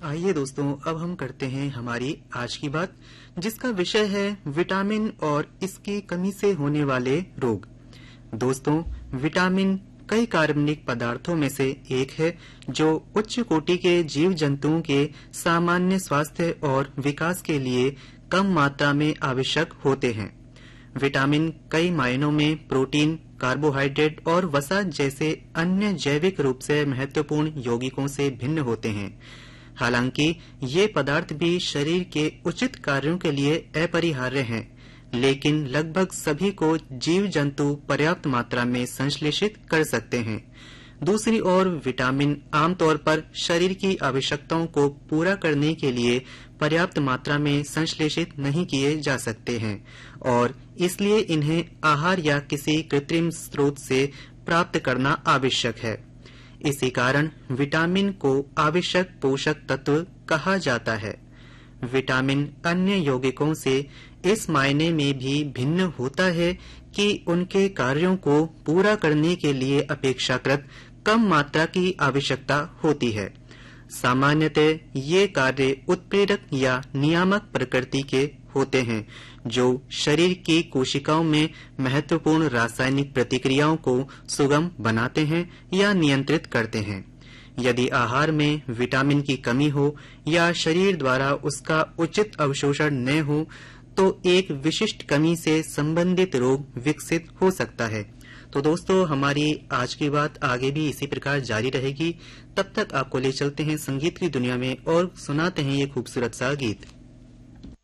आइए दोस्तों, अब हम करते हैं हमारी आज की बात, जिसका विषय है विटामिन और इसकी कमी से होने वाले रोग। दोस्तों, विटामिन कई कार्बनिक पदार्थों में से एक है जो उच्च कोटि के जीव जंतुओं के सामान्य स्वास्थ्य और विकास के लिए कम मात्रा में आवश्यक होते हैं। विटामिन कई मायनों में प्रोटीन, कार्बोहाइड्रेट और वसा जैसे अन्य जैविक रूप से महत्वपूर्ण यौगिकों से भिन्न होते हैं। हालांकि ये पदार्थ भी शरीर के उचित कार्यों के लिए अपरिहार्य हैं, लेकिन लगभग सभी को जीव जंतु पर्याप्त मात्रा में संश्लेषित कर सकते हैं। दूसरी ओर विटामिन आमतौर पर शरीर की आवश्यकताओं को पूरा करने के लिए पर्याप्त मात्रा में संश्लेषित नहीं किए जा सकते हैं और इसलिए इन्हें आहार या किसी कृत्रिम स्रोत से प्राप्त करना आवश्यक है। इसी कारण विटामिन को आवश्यक पोषक तत्व कहा जाता है। विटामिन अन्य यौगिकों से इस मायने में भी भिन्न होता है कि उनके कार्यों को पूरा करने के लिए अपेक्षाकृत कम मात्रा की आवश्यकता होती है। सामान्यतः ये कार्य उत्प्रेरक या नियामक प्रकृति के होते हैं, जो शरीर की कोशिकाओं में महत्वपूर्ण रासायनिक प्रतिक्रियाओं को सुगम बनाते हैं या नियंत्रित करते हैं। यदि आहार में विटामिन की कमी हो या शरीर द्वारा उसका उचित अवशोषण न हो, तो एक विशिष्ट कमी से संबंधित रोग विकसित हो सकता है। तो दोस्तों, हमारी आज की बात आगे भी इसी प्रकार जारी रहेगी। तब तक आपको ले चलते हैं संगीत की दुनिया में और सुनाते हैं ये खूबसूरत सा गीत।